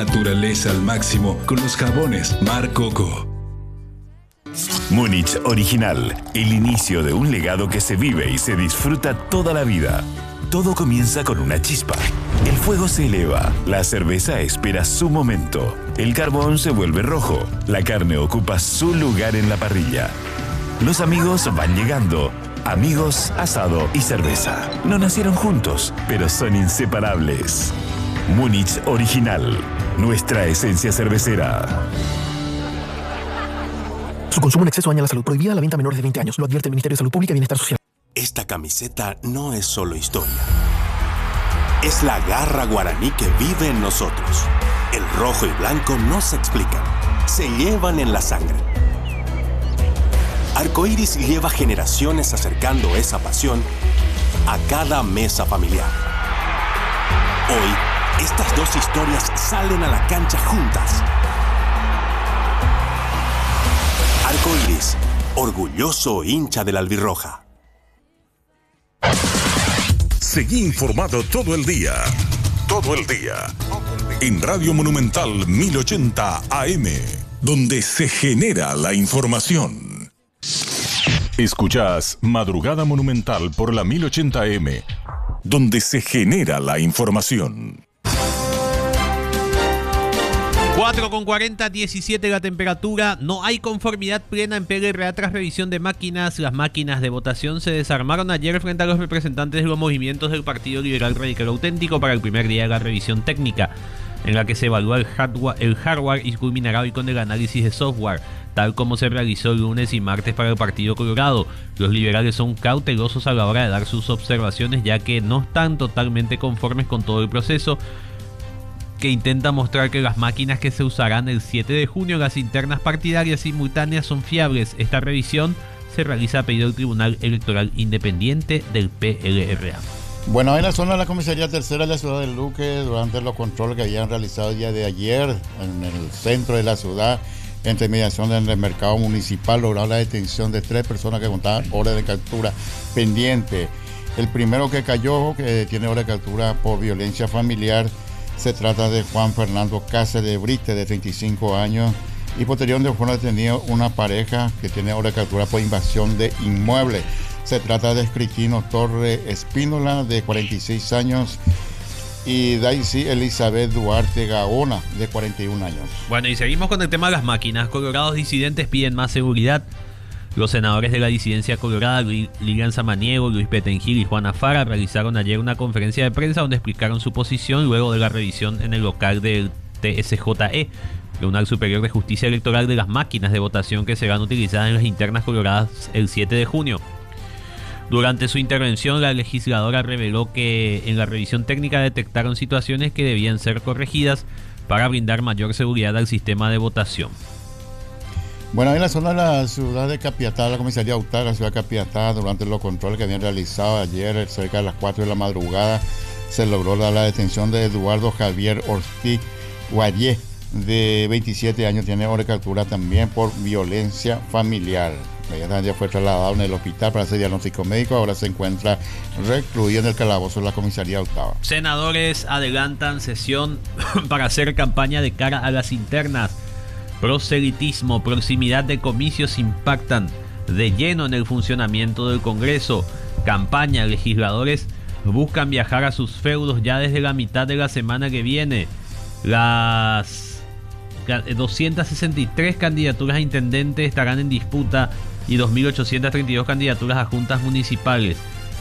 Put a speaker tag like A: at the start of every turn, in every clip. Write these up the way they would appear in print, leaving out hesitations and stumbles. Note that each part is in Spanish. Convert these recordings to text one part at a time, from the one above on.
A: Naturaleza al máximo con los jabones Mar Coco.
B: Múnich Original, el inicio de un legado que se vive y se disfruta toda la vida. Todo comienza con una chispa. El fuego se eleva, la cerveza espera su momento, el carbón se vuelve rojo, la carne ocupa su lugar en la parrilla. Los amigos van llegando. Amigos, asado y cerveza. No nacieron juntos, pero son inseparables. Múnich Original, nuestra esencia cervecera.
C: Su consumo en exceso daña la salud. Prohibida la venta a menores de 20 años. Lo advierte el Ministerio de Salud Pública y Bienestar Social.
D: Esta camiseta no es solo historia. Es la garra guaraní que vive en nosotros. El rojo y blanco no se explican. Se llevan en la sangre. Arcoíris lleva generaciones acercando esa pasión a cada mesa familiar. Hoy, estas dos historias salen a la cancha juntas. Arcoíris, orgulloso hincha de la albirroja.
E: Seguí informado todo el día. Todo el día. En Radio Monumental 1080 AM, donde se genera la información. Escuchás Madrugada Monumental por la 1080 AM, donde se genera la información.
F: 4:40, 17 la temperatura. No hay conformidad plena en PLRA tras revisión de máquinas. Las máquinas de votación se desarmaron ayer frente a los representantes de los movimientos del Partido Liberal Radical Auténtico para el primer día de la revisión técnica, en la que se evalúa el hardware y culminará hoy con el análisis de software, tal como se realizó el lunes y martes para el Partido Colorado. Los liberales son cautelosos a la hora de dar sus observaciones, ya que no están totalmente conformes con todo el proceso, que intenta mostrar que las máquinas que se usarán el 7 de junio, las internas partidarias simultáneas, son fiables. Esta revisión se realiza a pedido del Tribunal Electoral Independiente del PLRA.
G: Bueno, en la zona de la Comisaría Tercera de la ciudad de Luque, durante los controles que habían realizado el día de ayer en el centro de la ciudad, entre mediación del mercado municipal, lograron la detención de 3 personas que contaban horas de captura pendiente. El primero que cayó, que tiene hora de captura por violencia familiar, se trata de Juan Fernando Cáceres de Brite, de 35 años, y posteriormente fueron detenidos una pareja que tiene hora de captura por invasión de inmueble. Se trata de Cristino Torre Espínola, de 46 años, y Daisy Elizabeth Duarte Gaona, de 41 años.
F: Bueno, y seguimos con el tema de las máquinas. Colorados disidentes piden más seguridad. Los senadores de la disidencia colorada, Lilian Samaniego, Luis Petengil y Juana Fara, realizaron ayer una conferencia de prensa donde explicaron su posición luego de la revisión en el local del TSJE, Tribunal Superior de Justicia Electoral, de las máquinas de votación que serán utilizadas en las internas coloradas el 7 de junio. Durante su intervención, la legisladora reveló que en la revisión técnica detectaron situaciones que debían ser corregidas para brindar mayor seguridad al sistema de votación.
G: Bueno, en la zona de la ciudad de Capiatá, la comisaría Autara, la ciudad de Capiatá, durante los controles que habían realizado ayer cerca de las 4 de la madrugada, se logró la detención de Eduardo Javier Ortiz Guayé, de 27 años, tiene hora de captura también por violencia familiar. Ya fue trasladado en el hospital para hacer diagnóstico médico, ahora se encuentra recluido en el calabozo de la comisaría Autara.
F: Senadores adelantan sesión para hacer campaña de cara a las internas. Proselitismo, proximidad de comicios impactan de lleno en el funcionamiento del Congreso. Campaña, legisladores buscan viajar a sus feudos ya desde la mitad de la semana que viene. Las 263 candidaturas a intendente estarán en disputa y 2.832 candidaturas a juntas municipales.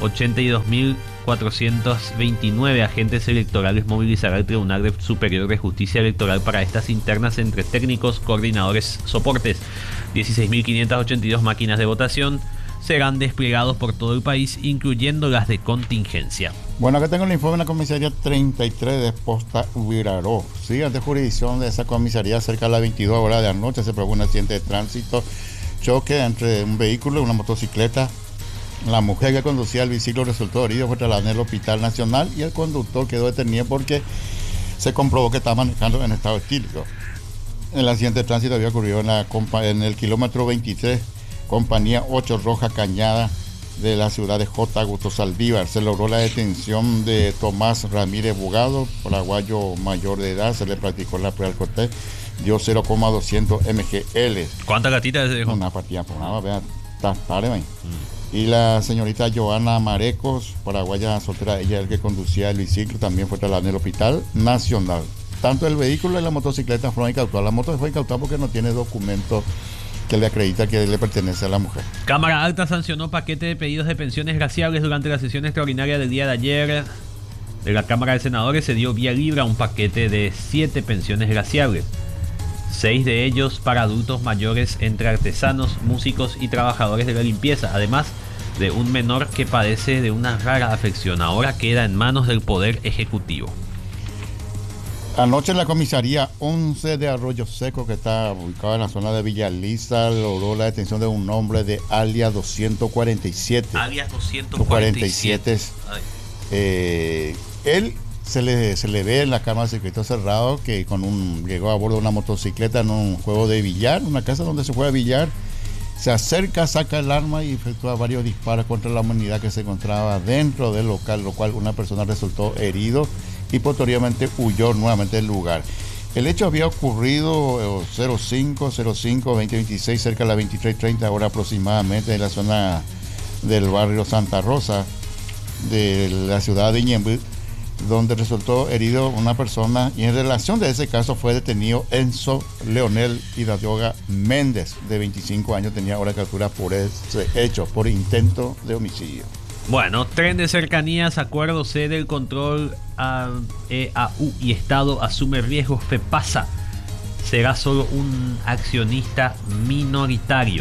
F: 82.429 agentes electorales movilizará el Tribunal Superior de Justicia Electoral para estas internas entre técnicos, coordinadores, soportes. 16.582 máquinas de votación serán desplegados por todo el país, incluyendo las de contingencia.
G: Bueno, acá tengo el informe de la comisaría 33 de Posta Huiraró. Sí, ante jurisdicción de esa comisaría, cerca de las 22 horas de la noche, se produjo un accidente de tránsito, choque entre un vehículo y una motocicleta. La mujer que conducía el biciclo resultó herido, fue trasladada en el Hospital Nacional, y el conductor quedó detenido porque se comprobó que estaba manejando en estado etílico. El accidente de tránsito había ocurrido en el kilómetro 23, compañía 8 Roja Cañada, de la ciudad de J. Augusto Saldívar. Se logró la detención de Tomás Ramírez Bugado, paraguayo mayor de edad. Se le practicó la prueba del corte, dio 0,200 mgl.
F: ¿Cuántas gatitas se dejó?
G: Una partida por nada, vea, está tarde, man. Y la señorita Joana Marecos, paraguaya soltera, ella el que conducía el biciclo, también fue trasladada en el Hospital Nacional. Tanto el vehículo y la motocicleta fueron incautadas. La moto fue incautada porque no tiene documento que le acredita que le pertenece a la mujer.
F: Cámara Alta sancionó paquete de pedidos de pensiones graciables durante la sesión extraordinaria del día de ayer de la Cámara de Senadores. Se dio vía libre a un paquete de 7 pensiones graciables, 6 de ellos para adultos mayores entre artesanos, músicos y trabajadores de la limpieza, además de un menor que padece de una rara afección. Ahora queda en manos del Poder Ejecutivo.
G: Anoche en la comisaría 11 de Arroyo Seco, que está ubicada en la zona de Villa Lisa, logró la detención de un hombre de alias 247.
F: Alias 247.
G: Él se le ve en la cámara de secreto cerrado que llegó a bordo de una motocicleta en un juego de billar, una casa donde se juega billar. Se acerca, saca el arma y efectúa varios disparos contra la humanidad que se encontraba dentro del local, lo cual una persona resultó herido y posteriormente huyó nuevamente del lugar. El hecho había ocurrido 05/05/2026, cerca de las 23:30 horas aproximadamente, en la zona del barrio Santa Rosa de la ciudad de Ñemby, donde resultó herido una persona, y en relación de ese caso fue detenido Enzo Leonel Hidalgo Méndez, de 25 años, tenía ahora captura por ese hecho, por intento de homicidio.
F: Bueno, Tren de Cercanías, acuerdo cede el control a EAU y Estado asume riesgos. FEPASA será solo un accionista minoritario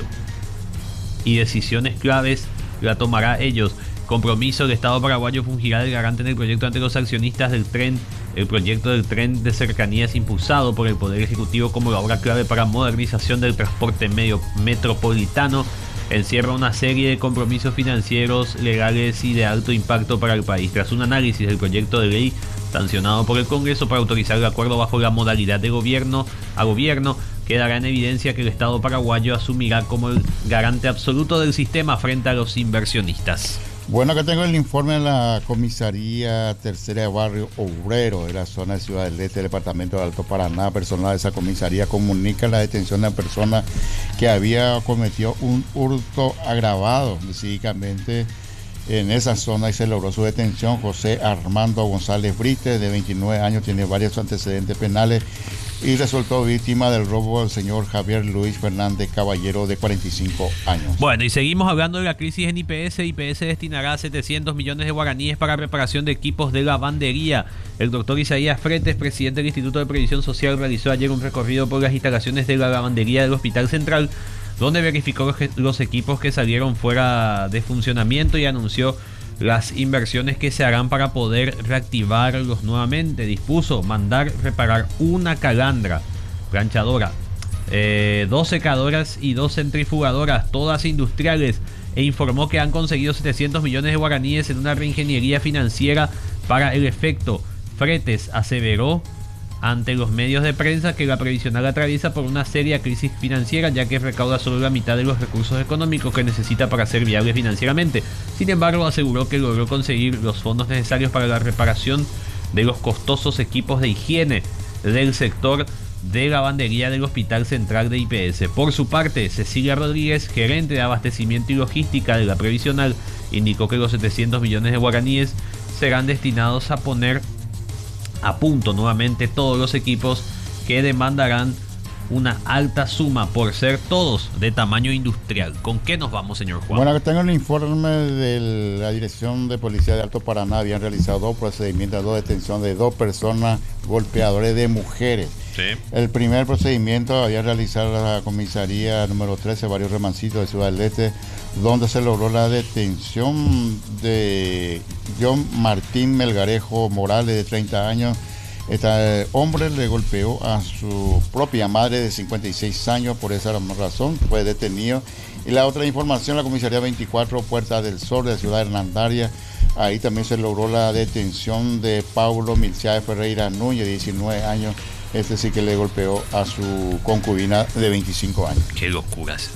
F: y decisiones claves la tomará ellos. Compromiso, el Estado paraguayo fungirá de garante en el proyecto ante los accionistas del tren. El proyecto del Tren de Cercanías, impulsado por el Poder Ejecutivo como la obra clave para modernización del transporte metropolitano, encierra una serie de compromisos financieros, legales y de alto impacto para el país. Tras un análisis del proyecto de ley sancionado por el Congreso para autorizar el acuerdo bajo la modalidad de gobierno a gobierno, quedará en evidencia que el Estado paraguayo asumirá como el garante absoluto del sistema frente a los inversionistas.
G: Bueno, acá tengo el informe de la comisaría tercera de Barrio Obrero de la zona de Ciudad del Este, departamento de Alto Paraná. Personal de esa comisaría comunica la detención de una persona que había cometido un hurto agravado, específicamente en esa zona, y se logró su detención. José Armando González Brites, de 29 años, tiene varios antecedentes penales y resultó víctima del robo del señor Javier Luis Fernández Caballero, de 45 años.
F: Bueno, y seguimos hablando de la crisis en IPS. IPS destinará 700 millones de guaraníes para reparación de equipos de lavandería. El doctor Isaías Fretes, presidente del Instituto de Previsión Social, realizó ayer un recorrido por las instalaciones de la lavandería del Hospital Central, donde verificó los equipos que salieron fuera de funcionamiento y anunció las inversiones que se harán para poder reactivarlos nuevamente. Dispuso mandar reparar una calandra, planchadora, 2 secadoras y 2 centrifugadoras, todas industriales, e informó que han conseguido 700 millones de guaraníes en una reingeniería financiera para el efecto. Fretes aseveró ante los medios de prensa que la previsional atraviesa por una seria crisis financiera, ya que recauda solo la mitad de los recursos económicos que necesita para ser viable financieramente. Sin embargo, aseguró que logró conseguir los fondos necesarios para la reparación de los costosos equipos de higiene del sector de lavandería del Hospital Central de IPS. Por su parte, Cecilia Rodríguez, gerente de abastecimiento y logística de la previsional, indicó que los 700 millones de guaraníes serán destinados a poner a punto nuevamente todos los equipos que demandarán una alta suma por ser todos de tamaño industrial. ¿Con qué nos vamos, señor Juan?
G: Bueno, tengo el informe de la Dirección de Policía de Alto Paraná. Habían realizado 2 procedimientos, 2 detenciones de 2 personas golpeadores de mujeres.
F: Sí.
G: El primer procedimiento había realizado la comisaría número 13, Barrio Remancito de Ciudad del Este, donde se logró la detención de John Martín Melgarejo Morales, de 30 años. Este hombre le golpeó a su propia madre de 56 años, por esa razón fue detenido. Y la otra información, la comisaría 24, Puerta del Sol de Ciudad Hernandaria, ahí también se logró la detención de Paulo Milciades Ferreira Núñez, de 19 años. Este sí que le golpeó a su concubina de 25 años.
F: Qué locuras.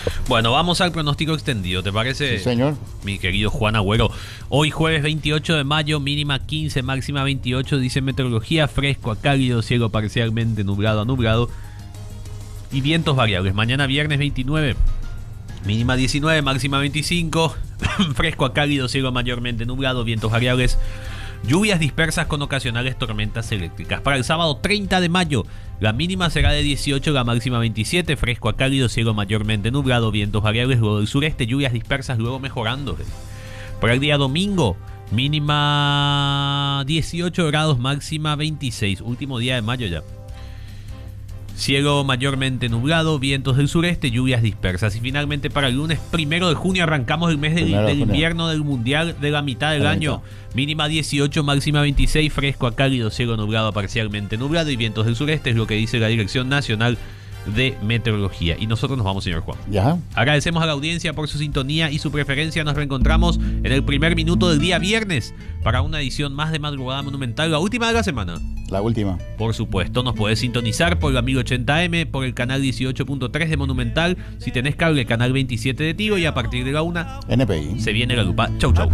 F: Bueno, vamos al pronóstico extendido, ¿te parece?
G: Sí, señor.
F: Mi querido Juan Agüero. Hoy jueves 28 de mayo, mínima 15, máxima 28, dice meteorología, fresco a cálido, cielo parcialmente nublado a nublado y vientos variables. Mañana viernes 29, mínima 19, máxima 25, fresco a cálido, cielo mayormente nublado, vientos variables. Lluvias dispersas con ocasionales tormentas eléctricas. Para el sábado 30 de mayo, la mínima será de 18, la máxima 27, fresco a cálido, cielo mayormente nublado, vientos variables luego del sureste, lluvias dispersas luego mejorando. Para el día domingo, mínima 18 grados, máxima 26, último día de mayo ya. Cielo mayormente nublado, vientos del sureste, lluvias dispersas. Y finalmente para el lunes 1 de junio arrancamos el mes del invierno del mundial de la mitad del año. Mínima 18, máxima 26, fresco a cálido, cielo nublado parcialmente nublado y vientos del sureste, es lo que dice la Dirección Nacional de Meteorología. Y nosotros nos vamos, señor Juan.
G: Ya.
F: Agradecemos a la audiencia por su sintonía y su preferencia. Nos reencontramos en el primer minuto del día viernes para una edición más de Madrugada Monumental, la última de la semana.
G: La última.
F: Por supuesto, nos podés sintonizar por la 1080M, por el canal 18.3 de Monumental, si tenés cable, canal 27 de Tigo, y a partir de la 1
G: NPI.
F: se viene la lupa. Chau, chau.